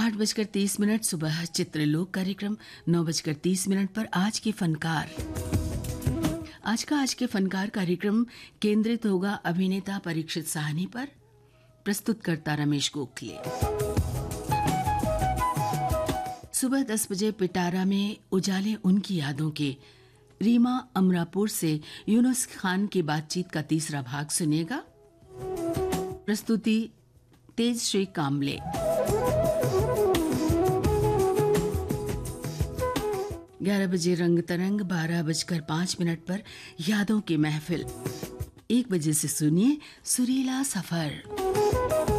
8:30 सुबह चित्रलोक कार्यक्रम 9:30 पर आज के फनकार। आज के फनकार कार्यक्रम केंद्रित होगा अभिनेता परीक्षित साहनी पर। प्रस्तुतकर्ता रमेश गोखले। सुबह 10 बजे पिटारा में उजाले उनकी यादों के रीमा अमरापुर से यूनुस खान की बातचीत का तीसरा भाग सुनेगा। प्रस्तुति तेज श्री कामले। 11 बजे रंग तरंग, 12:05 पर यादों की महफिल। 1 बजे से सुनिए सुरीला सफर।